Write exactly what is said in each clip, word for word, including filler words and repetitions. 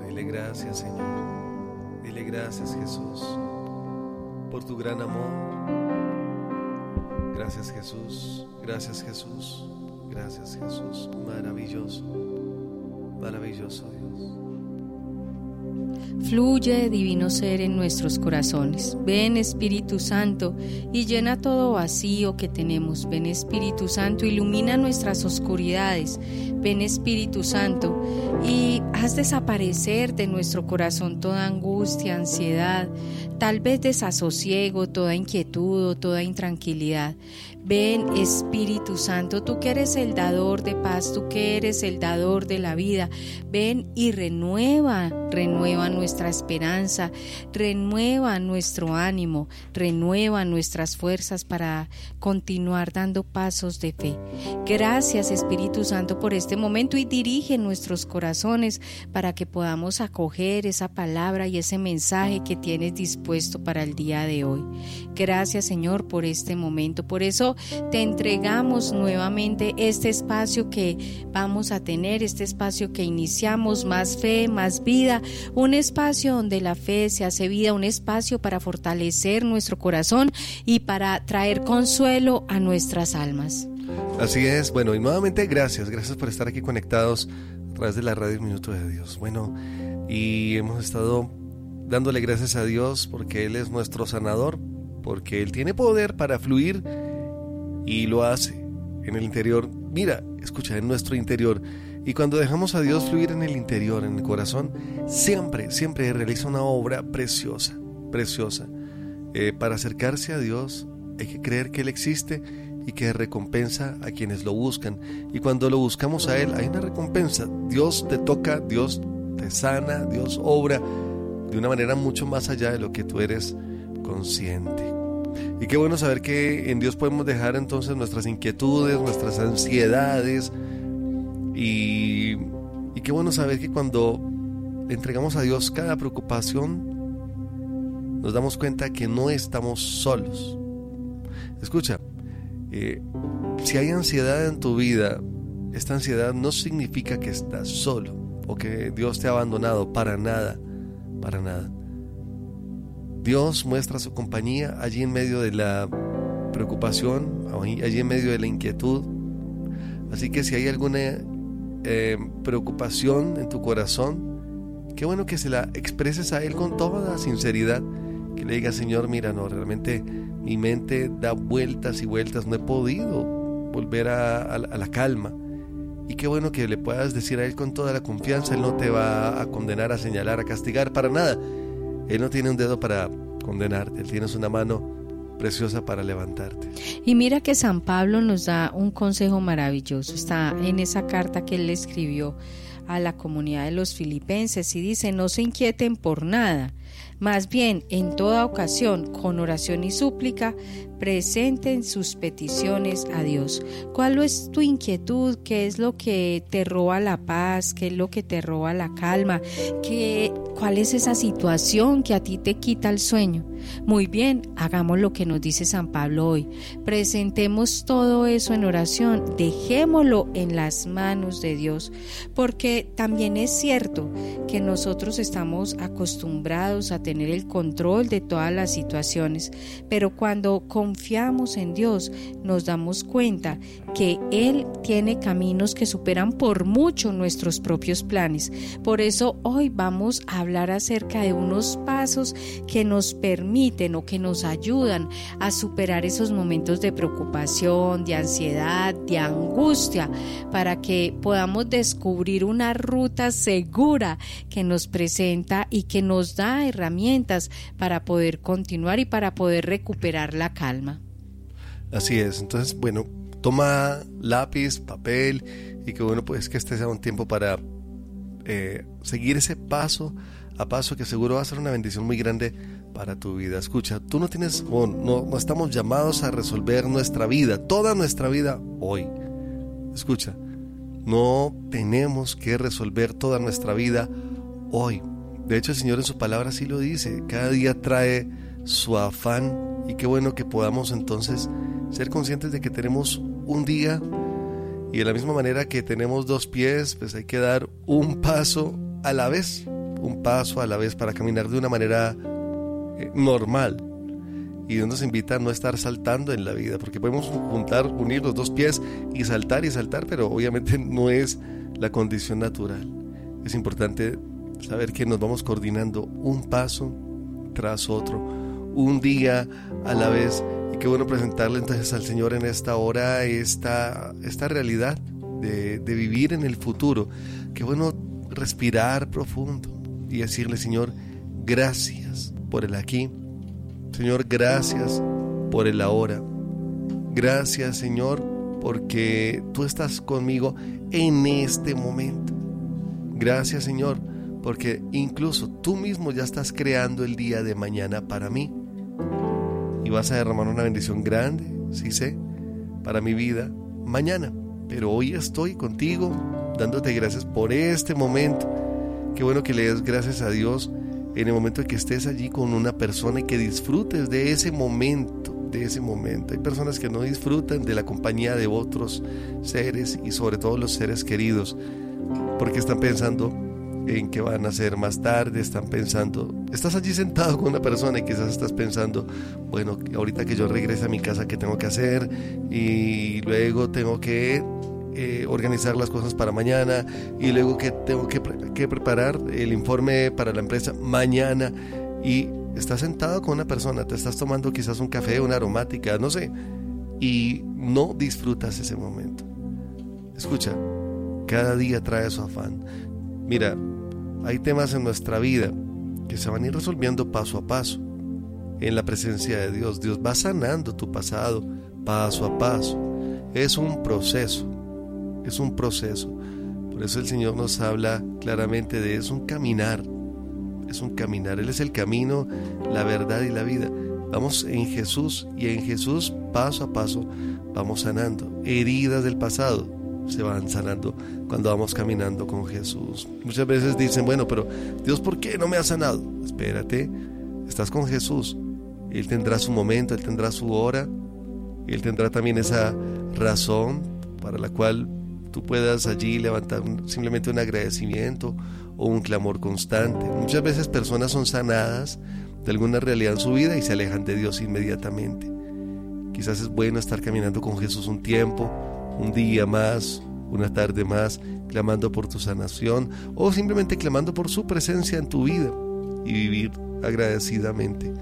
Dile gracias, Señor. Dile gracias, Jesús, por tu gran amor. Gracias, Jesús. Gracias, Jesús. Gracias, Jesús. Maravilloso. Maravilloso Dios. Fluye, divino ser, en nuestros corazones. Ven, Espíritu Santo, y llena todo vacío que tenemos. Ven, Espíritu Santo, ilumina nuestras oscuridades. Ven, Espíritu Santo, y haz desaparecer de nuestro corazón toda angustia, ansiedad, tal vez desasosiego, toda inquietud o toda intranquilidad. Ven, Espíritu Santo, tú que eres el dador de paz, tú que eres el dador de la vida. Ven y renueva, renueva nuestra esperanza, renueva nuestro ánimo, renueva nuestras fuerzas para continuar dando pasos de fe. Gracias, Espíritu Santo, por este momento, y dirige nuestros corazones para que podamos acoger esa palabra y ese mensaje que tienes dispuesto para el día de hoy. Gracias, Señor, por este momento. Por eso te entregamos nuevamente este espacio que vamos a tener, este espacio que iniciamos, Más Fe, Más Vida, un espacio donde la fe se hace vida, un espacio para fortalecer nuestro corazón y para traer consuelo a nuestras almas. Así es. Bueno, y nuevamente gracias, gracias por estar aquí conectados a través de la radio Minuto de Dios. Bueno, y hemos estado dándole gracias a Dios porque Él es nuestro sanador, porque Él tiene poder para fluir y lo hace en el interior. Mira, escucha, en nuestro interior. Y cuando dejamos a Dios fluir en el interior, en el corazón, siempre, siempre realiza una obra preciosa, preciosa. Eh, para acercarse a Dios hay que creer que Él existe y que recompensa a quienes lo buscan. Y cuando lo buscamos a Él, hay una recompensa. Dios te toca, Dios te sana, Dios obra de una manera mucho más allá de lo que tú eres consciente. Y qué bueno saber que en Dios podemos dejar entonces nuestras inquietudes, nuestras ansiedades. Y, y qué bueno saber que cuando entregamos a Dios cada preocupación, nos damos cuenta que no estamos solos. Escucha, eh, si hay ansiedad en tu vida, esta ansiedad no significa que estás solo o que Dios te ha abandonado, para nada, para nada. Dios muestra su compañía allí en medio de la preocupación, allí en medio de la inquietud. Así que si hay alguna eh, preocupación en tu corazón, qué bueno que se la expreses a Él con toda sinceridad, que le digas: Señor, mira, no, realmente mi mente da vueltas y vueltas, no he podido volver a, a, a la calma. Y qué bueno que le puedas decir a Él con toda la confianza. Él no te va a condenar, a señalar, a castigar, para nada. Él no tiene un dedo para condenarte, Él tiene una mano preciosa para levantarte. Y mira que San Pablo nos da un consejo maravilloso. Está en esa carta que él le escribió a la comunidad de los filipenses y dice: no se inquieten por nada, más bien en toda ocasión, con oración y súplica, presenten sus peticiones a Dios. ¿Cuál es tu inquietud? ¿Qué es lo que te roba la paz? ¿Qué es lo que te roba la calma? ¿Qué, ¿Cuál es esa situación que a ti te quita el sueño? Muy bien, hagamos lo que nos dice San Pablo hoy. Presentemos todo eso en oración, dejémoslo en las manos de Dios, porque también es cierto que nosotros estamos acostumbrados a tener el control de todas las situaciones, pero cuando confiamos en Dios nos damos cuenta que Él tiene caminos que superan por mucho nuestros propios planes. Por eso hoy vamos a hablar acerca de unos pasos que nos permiten o que nos ayudan a superar esos momentos de preocupación, de ansiedad, de angustia, para que podamos descubrir una ruta segura que nos presenta y que nos da herramientas para poder continuar y para poder recuperar la calma. Así es. Entonces, bueno, toma lápiz, papel, y que bueno, pues que este sea un tiempo para eh, seguir ese paso a paso que seguro va a ser una bendición muy grande para tu vida. Escucha, tú no tienes, oh, no, no estamos llamados a resolver nuestra vida, toda nuestra vida hoy. Escucha, no tenemos que resolver toda nuestra vida hoy. De hecho, el Señor en su palabra sí lo dice: cada día trae su afán, y qué bueno que podamos entonces ser conscientes de que tenemos un día, y de la misma manera que tenemos dos pies, pues hay que dar un paso a la vez, un paso a la vez, para caminar de una manera eh, normal. Y Dios nos invita a no estar saltando en la vida, porque podemos juntar, unir los dos pies y saltar y saltar, pero obviamente no es la condición natural. Es importante saber que nos vamos coordinando un paso tras otro, un día a la vez. Y qué bueno presentarle entonces al Señor en esta hora esta, esta realidad de, de vivir en el futuro. Qué bueno respirar profundo y decirle: Señor, gracias por el aquí. Señor, gracias por el ahora. Gracias, Señor, porque tú estás conmigo en este momento. Gracias, Señor, porque incluso tú mismo ya estás creando el día de mañana para mí. Y vas a derramar una bendición grande, sí sé, para mi vida mañana. Pero hoy estoy contigo, dándote gracias por este momento. Qué bueno que le des gracias a Dios en el momento en que estés allí con una persona y que disfrutes de ese momento, de ese momento. Hay personas que no disfrutan de la compañía de otros seres y sobre todo los seres queridos, porque están pensando en qué van a hacer más tarde, están pensando, estás allí sentado con una persona y quizás estás pensando, bueno, ahorita que yo regrese a mi casa, ¿qué tengo que hacer? Y luego tengo que Eh, organizar las cosas para mañana, y luego que tengo que, pre- que preparar el informe para la empresa mañana. Y estás sentado con una persona, te estás tomando quizás un café, una aromática, no sé, y no disfrutas ese momento. Escucha, cada día trae su afán. Mira, hay temas en nuestra vida que se van a ir resolviendo paso a paso en la presencia de Dios. Dios va sanando tu pasado paso a paso. Es un proceso. Es un proceso. Por eso el Señor nos habla claramente de es un caminar. Es un caminar. Él es el camino, la verdad y la vida. Vamos en Jesús, y en Jesús paso a paso vamos sanando. Heridas del pasado se van sanando cuando vamos caminando con Jesús. Muchas veces dicen, bueno, pero Dios, ¿por qué no me ha sanado? Espérate, estás con Jesús. Él tendrá su momento, Él tendrá su hora. Él tendrá también esa razón para la cual tú puedas allí levantar un, simplemente un agradecimiento o un clamor constante. Muchas veces personas son sanadas de alguna realidad en su vida y se alejan de Dios inmediatamente. Quizás es bueno estar caminando con Jesús un tiempo, un día más, una tarde más, clamando por tu sanación, o simplemente clamando por su presencia en tu vida y vivir agradecidamente.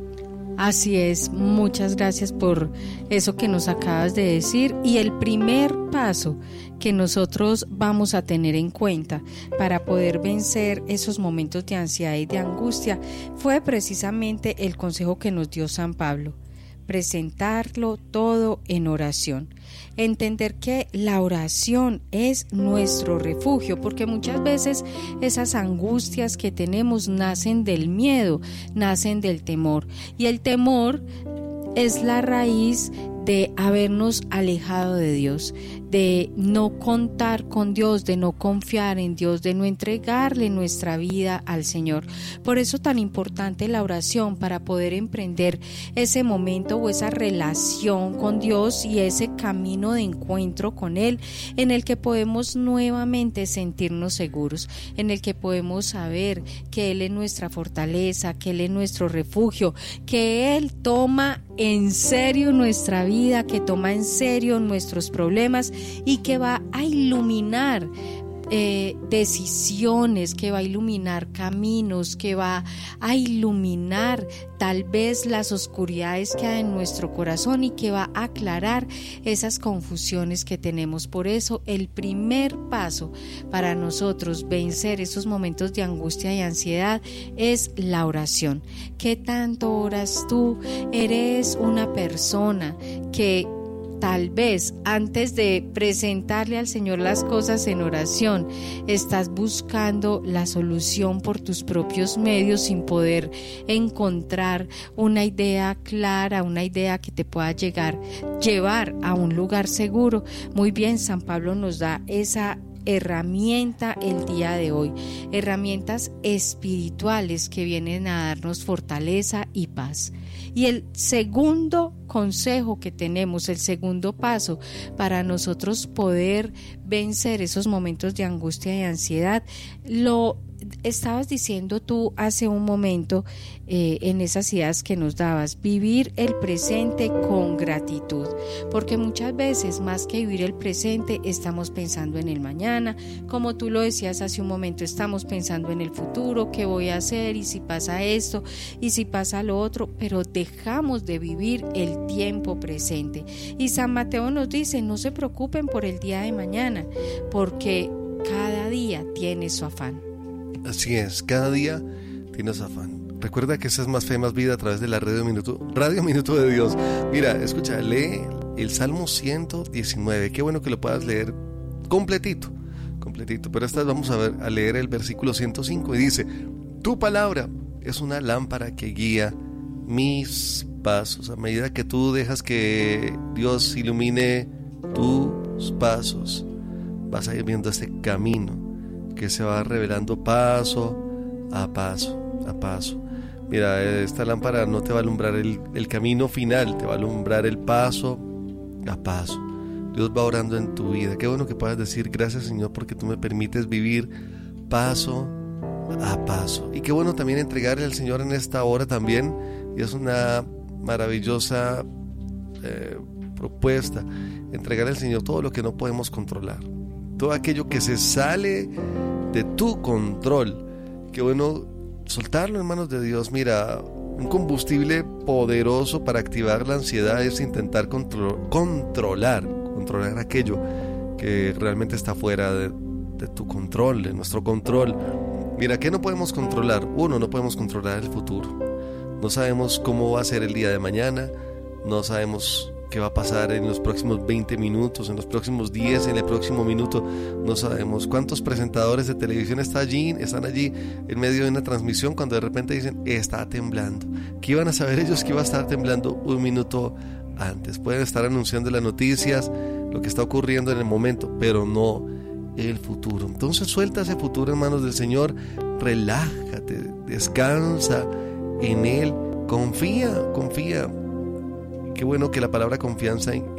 Así es, muchas gracias por eso que nos acabas de decir. Y el primer paso que nosotros vamos a tener en cuenta para poder vencer esos momentos de ansiedad y de angustia fue precisamente el consejo que nos dio San Pablo: presentarlo todo en oración. Entender que la oración es nuestro refugio, porque muchas veces esas angustias que tenemos nacen del miedo, nacen del temor, y el temor es la raíz de habernos alejado de Dios, de no contar con Dios, de no confiar en Dios, de no entregarle nuestra vida al Señor. Por eso tan importante la oración, para poder emprender ese momento o esa relación con Dios y ese camino de encuentro con Él, en el que podemos nuevamente sentirnos seguros, en el que podemos saber que Él es nuestra fortaleza, que Él es nuestro refugio, que Él toma en serio nuestra vida, que toma en serio nuestros problemas y que va a iluminar eh, decisiones, que va a iluminar caminos, que va a iluminar tal vez las oscuridades que hay en nuestro corazón y que va a aclarar esas confusiones que tenemos. Por eso el primer paso para nosotros vencer esos momentos de angustia y ansiedad es la oración. ¿Qué tanto oras tú? ¿Eres una persona que tal vez antes de presentarle al Señor las cosas en oración estás buscando la solución por tus propios medios sin poder encontrar una idea clara, una idea que te pueda llegar, llevar a un lugar seguro? Muy bien, San Pablo nos da esa herramienta el día de hoy, herramientas espirituales que vienen a darnos fortaleza y paz. Y el segundo consejo que tenemos, el segundo paso para nosotros poder vencer esos momentos de angustia y ansiedad, lo estabas diciendo tú hace un momento eh, en esas ideas que nos dabas, vivir el presente con gratitud, porque muchas veces más que vivir el presente estamos pensando en el mañana, como tú lo decías hace un momento, estamos pensando en el futuro, qué voy a hacer y si pasa esto y si pasa lo otro, pero dejamos de vivir el tiempo presente. Y San Mateo nos dice, no se preocupen por el día de mañana, porque cada día tiene su afán. Así es, cada día tienes afán. Recuerda que esa es Más Fe, Más Vida a través de la Radio Minuto, Radio Minuto de Dios. Mira, escucha, lee el Salmo ciento diecinueve. Qué bueno que lo puedas leer completito, completito. Pero esta vez vamos a, ver, a leer el versículo ciento cinco y dice: tu palabra es una lámpara que guía mis pasos. A medida que tú dejas que Dios ilumine tus pasos, vas a ir viendo este camino que se va revelando paso a paso, a paso. Mira, esta lámpara no te va a alumbrar el, el camino final, te va a alumbrar el paso a paso. Dios va orando en tu vida. Qué bueno que puedas decir: gracias, Señor, porque tú me permites vivir paso a paso. Y qué bueno también entregarle al Señor en esta hora también, y es una maravillosa eh, propuesta, entregar al Señor todo lo que no podemos controlar, todo aquello que se sale de tu control. Qué bueno soltarlo en manos de Dios. Mira, un combustible poderoso para activar la ansiedad es intentar contro- controlar, controlar aquello que realmente está fuera de, de tu control, de nuestro control. Mira, ¿qué no podemos controlar? Uno, no podemos controlar el futuro. No sabemos cómo va a ser el día de mañana, no sabemos qué va a pasar en los próximos veinte minutos, en los próximos diez, en el próximo minuto. No sabemos cuántos presentadores de televisión están allí, están allí en medio de una transmisión cuando de repente dicen: está temblando. ¿Qué iban a saber ellos que iba a estar temblando un minuto antes? Pueden estar anunciando las noticias, lo que está ocurriendo en el momento, pero no el futuro. Entonces suelta ese futuro en manos del Señor, relájate, descansa en Él, confía, confía. Qué bueno que la palabra confianza